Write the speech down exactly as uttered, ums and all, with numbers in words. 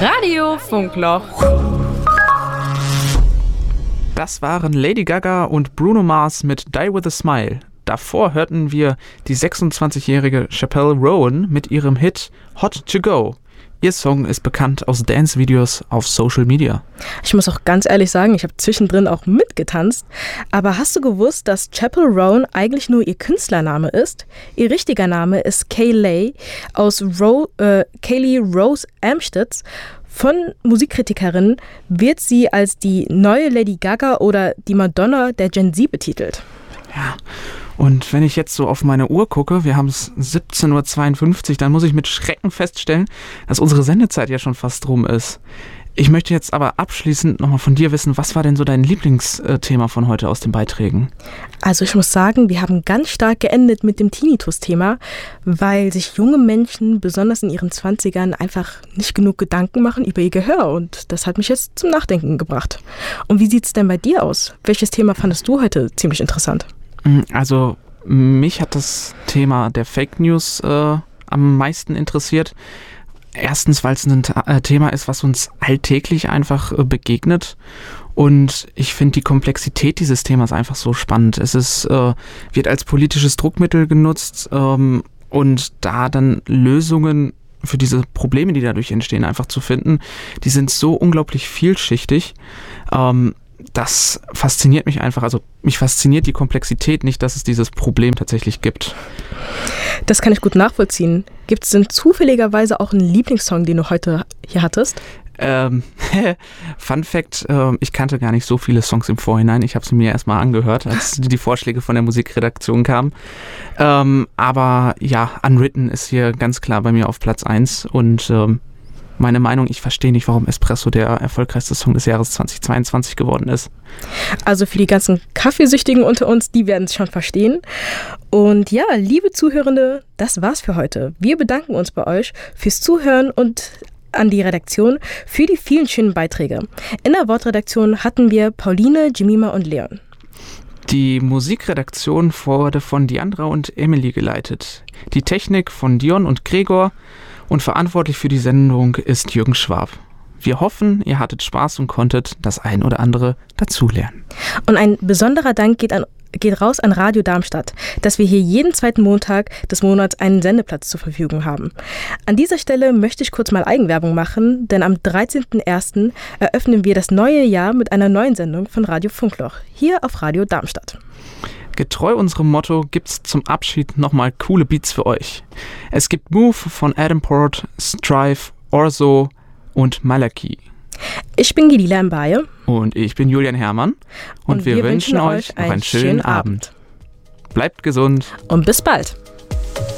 Radio Funkloch. Das waren Lady Gaga und Bruno Mars mit Die With A Smile. Davor hörten wir die sechsundzwanzigjährige Chappell Roan mit ihrem Hit Hot To Go. Ihr Song ist bekannt aus Dance-Videos auf Social Media. Ich muss auch ganz ehrlich sagen, ich habe zwischendrin auch mitgetanzt. Aber hast du gewusst, dass Chappell Roan eigentlich nur ihr Künstlername ist? Ihr richtiger Name ist Kayleigh aus Ro- äh, Kayleigh Rose Amstutz. Von Musikkritikerinnen wird sie als die neue Lady Gaga oder die Madonna der Gen Z betitelt. Ja, und wenn ich jetzt so auf meine Uhr gucke, wir haben es siebzehn Uhr zweiundfünfzig, dann muss ich mit Schrecken feststellen, dass unsere Sendezeit ja schon fast rum ist. Ich möchte jetzt aber abschließend nochmal von dir wissen, was war denn so dein Lieblingsthema von heute aus den Beiträgen? Also ich muss sagen, wir haben ganz stark geendet mit dem Tinnitus-Thema, weil sich junge Menschen, besonders in ihren Zwanzigern, einfach nicht genug Gedanken machen über ihr Gehör. Und das hat mich jetzt zum Nachdenken gebracht. Und wie sieht es denn bei dir aus? Welches Thema fandest du heute ziemlich interessant? Also mich hat das Thema der Fake News äh, am meisten interessiert. Erstens, weil es ein äh, Thema ist, was uns alltäglich einfach äh, begegnet. Und ich finde die Komplexität dieses Themas einfach so spannend. Es ist, äh, wird als politisches Druckmittel genutzt ähm, und da dann Lösungen für diese Probleme, die dadurch entstehen, einfach zu finden, die sind so unglaublich vielschichtig. Ähm, das fasziniert mich einfach. Also mich fasziniert die Komplexität, nicht, dass es dieses Problem tatsächlich gibt. Das kann ich gut nachvollziehen. Gibt es denn zufälligerweise auch einen Lieblingssong, den du heute hier hattest? Ähm, Fun Fact, äh, ich kannte gar nicht so viele Songs im Vorhinein. Ich habe sie mir erstmal angehört, als die Vorschläge von der Musikredaktion kamen. Ähm, aber ja, Unwritten ist hier ganz klar bei mir auf Platz eins und ähm, meine Meinung, ich verstehe nicht, warum Espresso der erfolgreichste Song des Jahres zweitausendzweiundzwanzig geworden ist. Also für die ganzen Kaffeesüchtigen unter uns, die werden es schon verstehen. Und ja, liebe Zuhörende, das war's für heute. Wir bedanken uns bei euch fürs Zuhören und an die Redaktion für die vielen schönen Beiträge. In der Wortredaktion hatten wir Pauline, Jemima und Leon. Die Musikredaktion wurde von Diandra und Emily geleitet. Die Technik von Dion und Gregor. Und verantwortlich für die Sendung ist Jürgen Schwab. Wir hoffen, ihr hattet Spaß und konntet das ein oder andere dazulernen. Und ein besonderer Dank geht, an, geht raus an Radio Darmstadt, dass wir hier jeden zweiten Montag des Monats einen Sendeplatz zur Verfügung haben. An dieser Stelle möchte ich kurz mal Eigenwerbung machen, denn am dreizehnten ersten eröffnen wir das neue Jahr mit einer neuen Sendung von Radio Funkloch, hier auf Radio Darmstadt. Getreu unserem Motto gibt's zum Abschied nochmal coole Beats für euch. Es gibt Move von Adam Port, Strive, Orzo und Malaki. Ich bin Gidila Mbaye. Und ich bin Julian Herrmann. Und, und wir, wir wünschen euch noch einen schönen Abend. Abend. Bleibt gesund. Und bis bald.